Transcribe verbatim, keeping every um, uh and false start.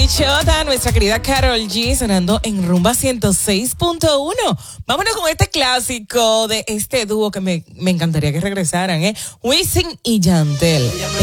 Bichota, nuestra querida Karol G, sonando en Rumba ciento seis punto uno. Vámonos con este clásico de este dúo que me, me encantaría que regresaran, ¿eh? Wisin y Yandel.